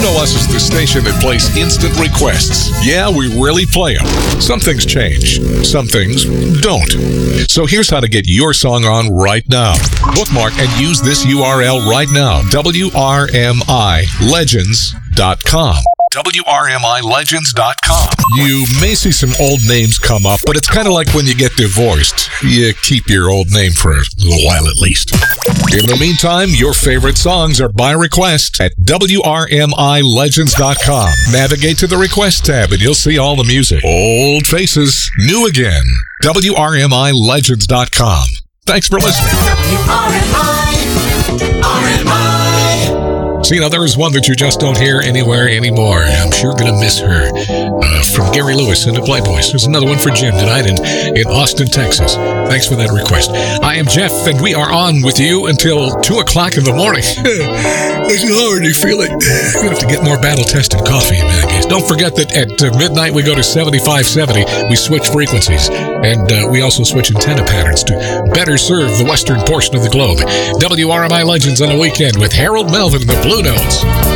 know us as the station that plays instant requests. Yeah, we really play them. Some things change. Some things don't. So here's how to get your song on right now. Bookmark and use this URL right now. WRMILegends.com. WRMILegends.com. You may see some old names come up, but it's kind of like when you get divorced. You keep your old name for a little while at least. In the meantime, your favorite songs are by request at WRMILegends.com. Navigate to the request tab and you'll see all the music. Old faces, new again. WRMILegends.com. Thanks for listening. WRMI. See, now there is one that you just don't hear anywhere anymore. I'm sure going to miss her. From Gary Lewis and the Playboys. There's another one for Jim tonight in Austin, Texas. Thanks for that request. I am Jeff, and we are on with you until 2 o'clock in the morning. I can already feel it. We have to get more battle-tested coffee, man, I guess. Don't forget that at midnight we go to 7570. We switch frequencies, and we also switch antenna patterns to better serve the western portion of the globe. WRMI Legends on the weekend with Harold Melvin and the Blue Notes.